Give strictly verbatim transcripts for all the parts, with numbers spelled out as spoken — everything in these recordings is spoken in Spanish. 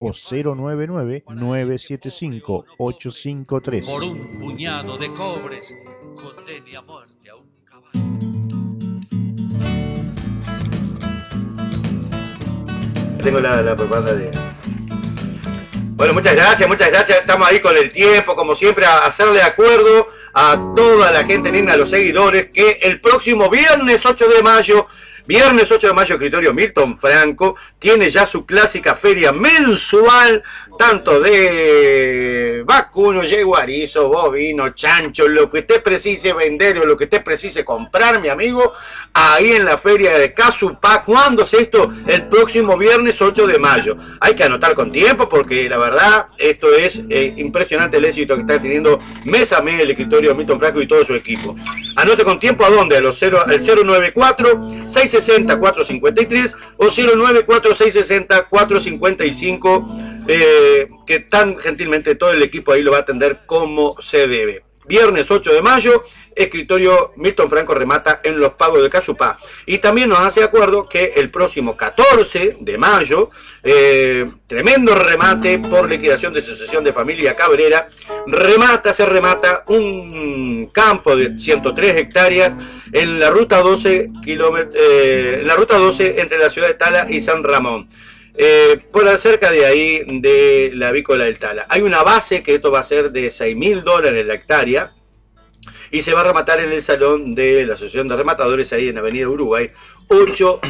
o cero nueve nueve, nueve siete cinco, ocho cinco tres. Por un puñado de cobres, condene a muerte a un caballo. Tengo la, la propaganda de... Bueno, muchas gracias, muchas gracias. Estamos ahí con el tiempo, como siempre, a hacerle acuerdo a toda la gente linda, a los seguidores, que el próximo viernes ocho de mayo, viernes ocho de mayo, escritorio Milton Franco, tiene ya su clásica feria mensual, tanto de vacuno, yeguarizo, bovino, chancho, lo que usted precise vender o lo que usted precise comprar, mi amigo, ahí en la feria de Casupá. ¿Cuándo es esto? El próximo viernes ocho de mayo. Hay que anotar con tiempo porque la verdad esto es eh, impresionante el éxito que está teniendo mes a mes el escritorio Milton Franco y todo su equipo. Anote con tiempo a dónde, a los cero, al cero nueve cuatro, seis seis cero, cuatro cinco tres o cero nueve cuatro, seis seis cero, cuatro cinco cinco, eh, que tan gentilmente todo el equipo ahí lo va a atender como se debe. Viernes ocho de mayo, escritorio Milton Franco remata en los pagos de Casupá. Y también nos hace acuerdo que el próximo catorce de mayo, eh, tremendo remate por liquidación de sucesión de familia Cabrera, remata, se remata un campo de ciento tres hectáreas en la ruta doce, kilómetros, eh, en la ruta doce entre la ciudad de Tala y San Ramón. Eh, por cerca de ahí de la avícola del Tala. Hay una base que esto va a ser de seis mil dólares la hectárea y se va a rematar en el salón de la Asociación de Rematadores ahí en Avenida Uruguay ocho,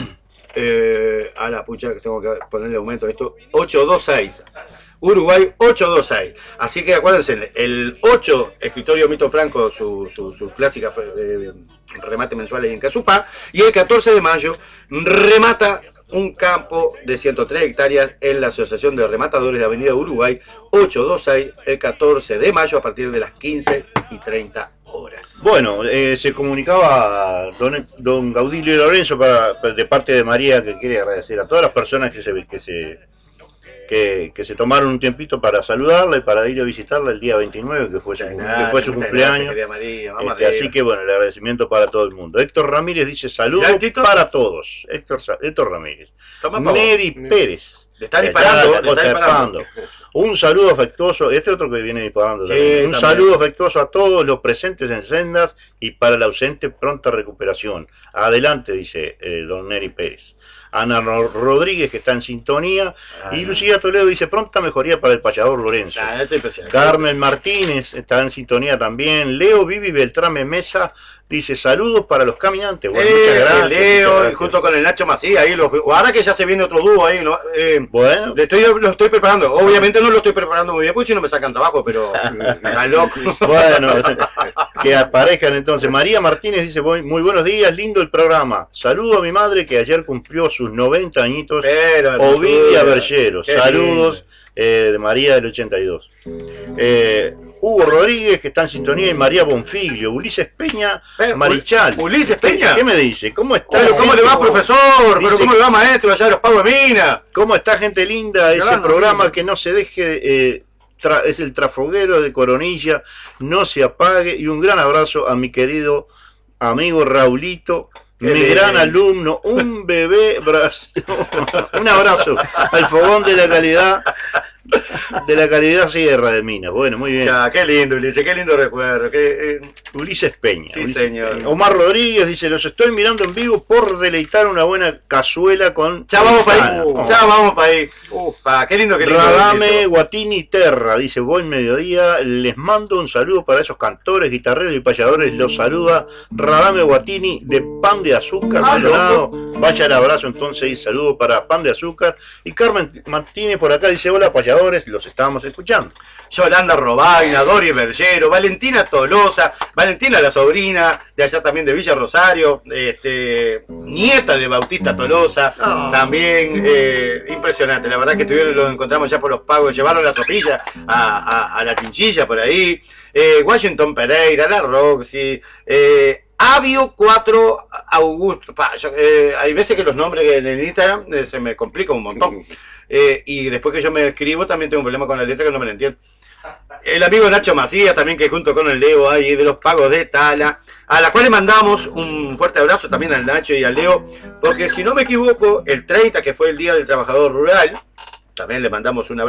eh, a la pucha que tengo que ponerle aumento a esto, ocho dos seis. Uruguay ocho dos seis. Así que acuérdense, el ocho, escritorio Milton Franco, su, su, su clásica eh, remate mensual ahí en Casupá, y el catorce de mayo remata un campo de ciento tres hectáreas en la Asociación de Rematadores de Avenida Uruguay ocho dos seis, el catorce de mayo a partir de las quince y treinta horas. Bueno, eh, se comunicaba don, don Gaudilio Lorenzo para, de parte de María, que quiere agradecer a todas las personas que se que se que, que se tomaron un tiempito para saludarla y para ir a visitarla el día veintinueve, que fue su, gracias, que fue su cumpleaños. Gracias, María, este, así que bueno, el agradecimiento para todo el mundo. Héctor Ramírez dice saludos para todos. Héctor, Héctor Ramírez. Neri Pérez. Le está disparando, está, le está disparando. disparando. Un saludo afectuoso, este otro que viene disparando. Sí, un también. saludo afectuoso a todos los presentes en sendas y para el ausente pronta recuperación. Adelante, dice eh, don Neri Pérez. Ana Rodríguez, que está en sintonía, ah, y Lucía Toledo dice pronta mejoría para el payador Lorenzo. Ah, Carmen Martínez está en sintonía también. Leo Vivi Beltrame Mesa dice saludos para los caminantes. Bueno, eh, muchas gracias. Leo, muchas gracias. Junto con el Nacho Macías, ahí los, ahora que ya se viene otro dúo ahí, ¿no? eh, bueno, le estoy, lo estoy preparando. Obviamente no lo estoy preparando muy bien, porque si no me sacan trabajo, pero está loco. Bueno, que aparezcan entonces. María Martínez dice muy buenos días, lindo el programa. Saludo a mi madre que ayer cumplió sus noventa añitos. Pero, Ovidia Bergero. Saludos eh, de María del ochenta y dos. Eh, Hugo Rodríguez, que está en sintonía, y María Bonfiglio. Ulises Peña Marichal. ¿Ulises Peña? ¿Qué me dice? ¿Cómo está? Pero ¿cómo le va, profesor? Dice, ¿pero cómo le va, maestro, allá de los Pagos de Mina? ¿Cómo está, gente linda? Ese Claro, programa sí. Que no se deje... Eh, es el trafoguero de Coronilla, no se apague. Y un gran abrazo a mi querido amigo Raulito, Qué mi bien. gran alumno, un bebé, un abrazo al fogón de la calidad, de la calidad Sierra de Minas. Bueno, muy bien. Ya, qué lindo, Ulises, qué lindo recuerdo. Qué, eh... Ulises Peña. Sí, Ulises señor. Peña. Omar Rodríguez dice, los estoy mirando en vivo por deleitar una buena cazuela con... Ya vamos para ahí, uh, ya vamos para ahí. Ufa, qué lindo, qué lindo. Radame Guatini Terra, dice, buen mediodía, les mando un saludo para esos cantores, guitarreros y payadores, los saluda Radame Guatini de Pan de Azúcar, ah, Maldonado. Vaya el abrazo entonces y saludo para Pan de Azúcar. Y Carmen Martínez por acá dice, hola payadores, los estábamos escuchando. Yolanda Robaina, Dori Bergero, Valentina Tolosa, Valentina la sobrina, de allá también de Villa Rosario, este, nieta de Bautista Tolosa, oh. también eh, impresionante, la verdad que tuvieron, lo encontramos ya por los pagos, llevaron la tropilla a, a, a la Chinchilla por ahí, eh, Washington Pereira, la Roxy, eh, Avio cuatro Augusto, pa, yo, eh, hay veces que los nombres en el Instagram eh, se me complican un montón, eh, y después que yo me escribo también tengo un problema con la letra que no me la entiendo. El amigo Nacho Macías también, que junto con el Leo ahí de los pagos de Tala, a la cual le mandamos un fuerte abrazo también al Nacho y al Leo, porque si no me equivoco, el treinta, que fue el Día del Trabajador Rural, también le mandamos un abrazo.